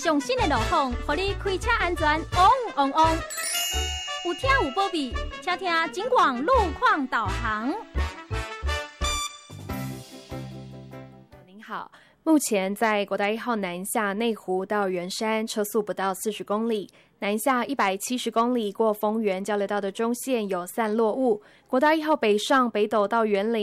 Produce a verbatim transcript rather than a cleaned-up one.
上新的路况，让你开车安全旺旺旺。有听有保庇，请听警广路况导航。 您好。目前在国道一号南下内湖到圆山，车速不到四十公里；南下一百七十公里过丰原交流道的中线有散落雾。国道一号北上北斗到园林。